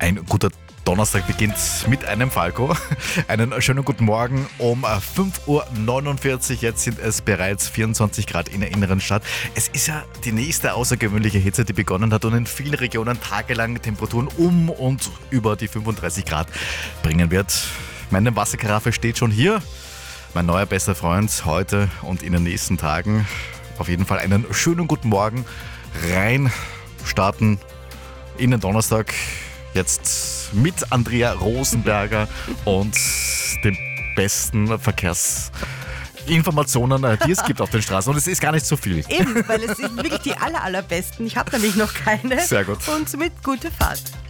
Ein guter Donnerstag beginnt mit einem Falco. Einen schönen guten Morgen um 5.49 Uhr. Jetzt sind es bereits 24 Grad in der inneren Stadt. Es ist ja die nächste außergewöhnliche Hitze, die begonnen hat und in vielen Regionen tagelang Temperaturen um und über die 35 Grad bringen wird. Meine Wasserkaraffe steht schon hier. Mein neuer bester Freund heute und in den nächsten Tagen. Auf jeden Fall einen schönen guten Morgen. Rein starten in den Donnerstag. Jetzt mit Andrea Rosenberger und den besten Verkehrsinformationen, die es gibt auf den Straßen. Und es ist gar nicht so viel. Eben, weil es sind wirklich die allerbesten. Ich habe nämlich noch keine. Sehr gut. Und somit gute Fahrt.